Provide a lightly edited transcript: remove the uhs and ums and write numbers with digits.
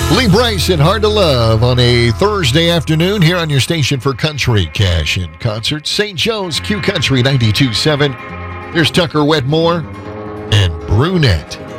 Lee Bryson, Hard to Love on a Thursday afternoon here on your station for Country Cash and Concert. St. Joe's Q Country 92.7. Here's Tucker Wetmore and Brunette.